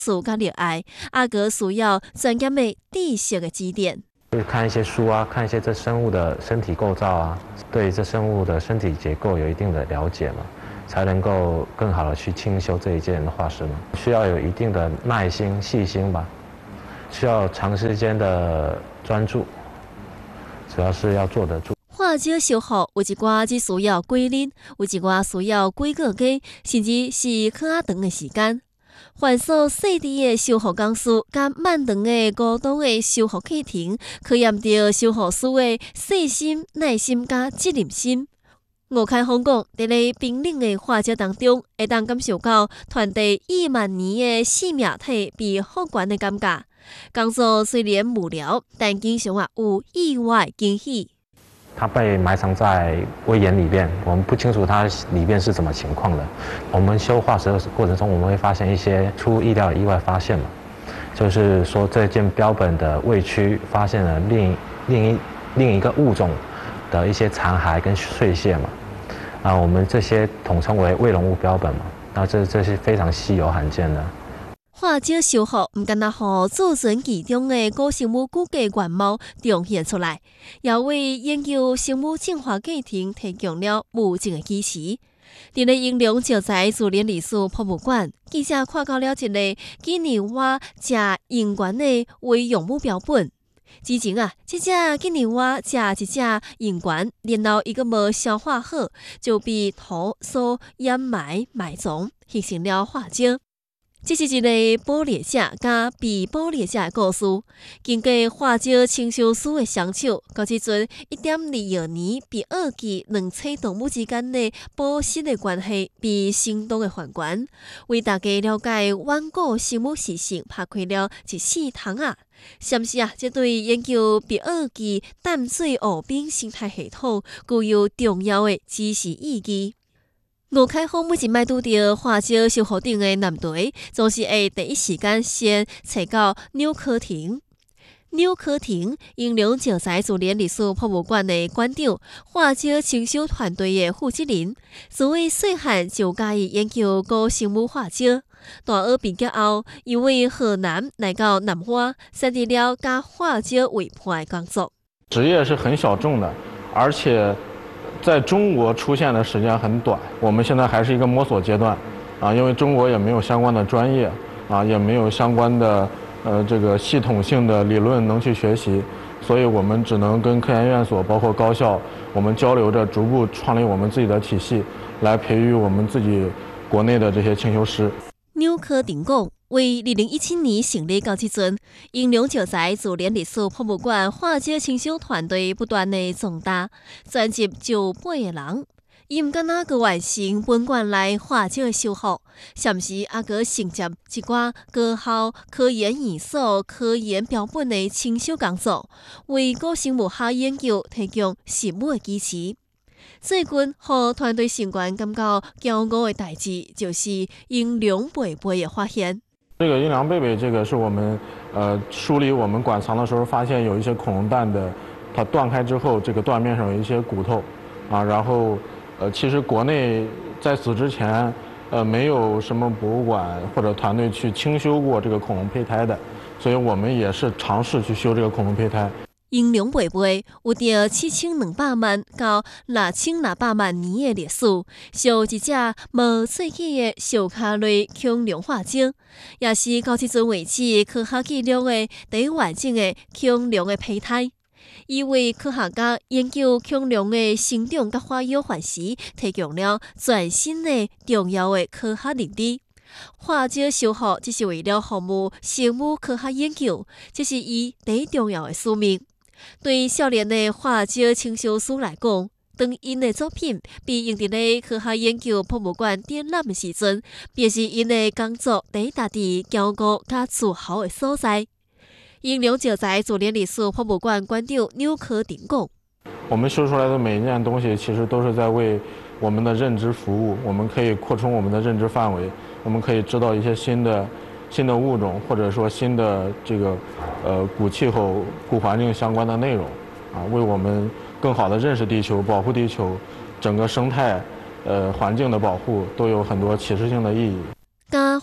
素甲热爱，阿个需要专业的知识的指点。 就是看一些书啊，看一些这生物的身体构造啊，对这生物的身体结构有一定的了解嘛，才能够更好的去清修这一件画饰嘛。需要有一定的耐心、细心吧，需要长时间的专注，主要是要坐得住。 画质修好，有一寡只需要几日，有一寡需要几个月，甚至是较长的时间。繁琐细致的修复工序，甲漫长的孤独的修复过程，考验着修复师的细心、耐心甲责任心。吴凯峰讲，伫咧冰冷的画质当中，会当感受到团队亿万年的生命体被复原的感觉。工作虽然无聊，但经常有意外惊喜。 它被埋藏在威严里面，我们不清楚它里面是怎么情况的。我们修化石的过程中，我们会发现一些出乎意料的意外发现嘛，就是说这件标本的胃区发现了另一个物种的一些残骸跟碎屑嘛，我们这些统称为胃容物标本嘛，这是非常稀有罕见的。 画质修复唔仅仅互储存其中的古生物骨骼原貌呈现出来，也为研究生物进化过程提供了无尽的支持。伫咧英良石材自然历史博物馆，记者看到了一个纪念蛙食蠅丸的微容物标本。之前这只纪念蛙食一只蠅丸，然后伊个无消化好，就被土所掩埋葬，形成了化石。这是一个捕猎者甲被捕猎者的故事。经过化石清修师的相处，到即阵1.2亿年比二纪两栖动物之间的保湿的关系被生动的还原，为大家了解远古生物习性拍开了一扇窗啊！是毋是这对研究比二纪淡水湖滨生态系统具有重要的知识意义？吴凯峰每一摆拄到化石修复顶的难题，总是会第一时间先找到纽科廷。纽科廷，英良石材自然历史博物馆的馆长，化石清修团队的负责人，自为细汉就介意研究古生物化石。大学毕业后，因为河南来到南华，选择了甲化石为伴的工作。 职业是很小众的，而且在中国出现的时间很短，我们现在还是一个摸索阶段，因为中国也没有相关的专业，也没有相关的这个系统性的理论能去学习，所以我们只能跟科研院所包括高校，我们交流着，逐步创立我们自己的体系，来培育我们自己国内的这些清修师。 纽科廷讲，为2017年成立到即阵，英良石材自然历史博物馆化石清修团队不断的壮大，专辑就8个人。伊毋敢若个完成本馆内化石的修复，甚至个承接一寡高校科研院所科研标本的清修工作，为古生物学研究提供实务的支持。最近，互团队成员感到骄傲的代志，就是英良贝贝的发现。 这个英良贝贝，这个是我们梳理我们馆藏的时候，发现有一些恐龙蛋的，它断开之后，这个断面上有一些骨头，然后其实国内在此之前，没有什么博物馆或者团队去清修过这个恐龙胚胎的，所以我们也是尝试去修这个恐龙胚胎。 英良贝贝有着7200万到6600万年的历史，是一只无喙齿的小卡类恐龙化石，也是到即阵为止科学记录的第一完整的恐龙的胚胎。伊为科学家研究恐龙的生长甲发育范时，提供了全新的重要的科学认知。化石修复只是为了服务生物科学研究，这是伊第一重要的使命。对少年的化石清修师来讲，当因的作品被用伫咧科学研究博物馆展览的时阵，便是因的工作第一达至骄傲甲自豪的所在。英良石材自然历史博物馆馆长纽科廷讲： 我们修出来的每一件东西，其实都是在为我们的认知服务。我们可以扩充我们的认知范围，我们可以知道一些新的物种，或者说新的这个古气候、古环境相关的内容，为我们更好的认识地球、保护地球，整个生态环境的保护都有很多启示性的意义。 甲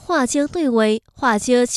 化晶对位，化晶